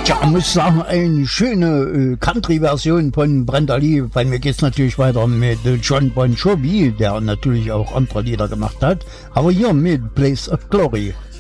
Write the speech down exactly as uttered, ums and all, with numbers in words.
Tja, ich muss sagen, eine schöne äh, Country-Version von Brenda Lee. Bei mir geht's natürlich weiter mit äh, John Bon Jovi, der natürlich auch andere Lieder gemacht hat. Aber hier mit Place of Glory.